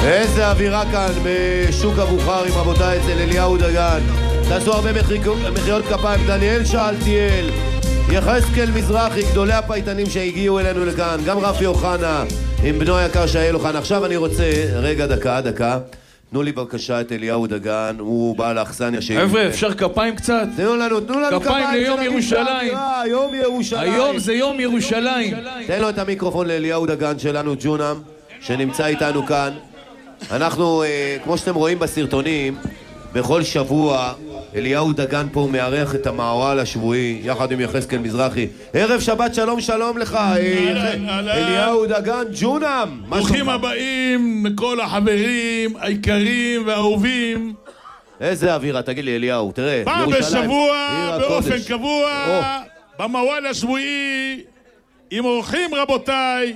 איזה אווירה כאן בשוק הבוכרים, רבותיי, אצל אליהו דגן. תעשו הרבה מחיאות כפיים. דניאל שאלתיאל, יחזקאל מזרחי, גדולי הפייטנים שהגיעו אלינו לכאן, גם רפי אוחנה עם בנו היקר שאל אוחנה. עכשיו אני רוצה, רגע, דקה, תנו לי בבקשה את אליהו דגן, הוא בא לאכסניה שהיא... חבר'ה, אפשר כפיים קצת? תנו לנו כפיים ליום ירושלים. יום ירושלים. היום זה יום ירושלים. תן לו את המיקרופון לאליהו דגן שלנו, ג'ונם, שנמצא איתנו כאן. אנחנו, כמו שאתם רואים בסרטונים, בכל שבוע אליהו דגן פה מארח את המאורל השבועי יחד עם יחזקאל מזרחי. ערב שבת שלום, שלום לך אליהו דגן, ג'ונם. ברוכים הבאים לכל החברים היקרים והאהובים. איזה אווירה, תגיד לי אליהו, תראה, פעם בשבוע באופן קבוע במאורל השבועי עם אורחים, רבותיי,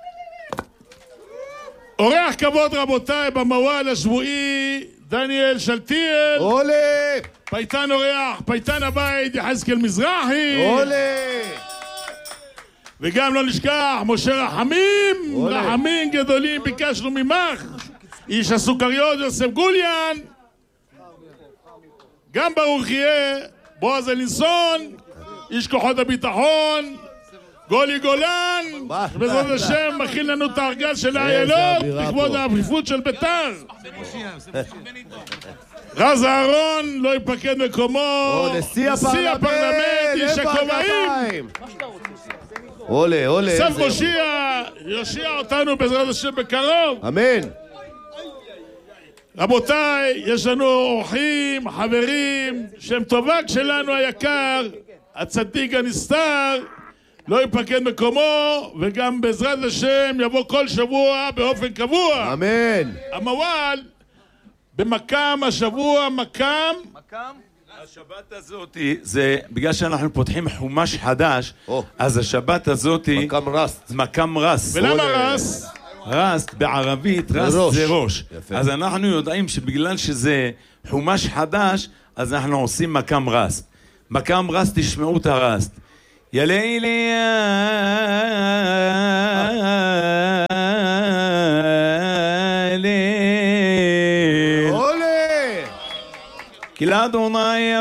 אורח כבוד רבותיי במאורל השבועי דניאל שאלתיאל. עולה פייטן אורח, פייטן הבית יחזקאל מזרחי. עולה. וגם לא נשכח משה רחמים, רחמים גדולים ביקשנו ממך, איש הסוכריות יוסף גוליאן, גם ברוך יהיה בועז אלינסון, איש כוחות הביטחון, גולי גולן, בעזרת השם מכין לנו את הארגז של האיילות לכבוד האביפות של בית"ר. רז אהרון לא ייפקד מקומו, נשיא הפרלמנט, איש הכובעים. עולה. סף מושיע יושיע אותנו בעזרת השם בקרוב, אמן. רבותיי, יש לנו אורחים, חברים, שם טובק שלנו היקר, הצדיק הנסתר, לא ייפקד מקומו, וגם בעזרת השם יבוא כל שבוע באופן קבוע. אמן. המוואל במקם השבוע, מקם השבת הזאת זה בגלל שאנחנו פותחים חומש חדש, אז השבת הזאת מקם רס. ולמה רס? רס בערבית, רס זה ראש. אז אנחנו יודעים שבגלל שזה חומש חדש, אז אנחנו עושים מקם רס. מקם רס, תשמעו את הרס. יא לילי יא לילי, עולה כי לאדוני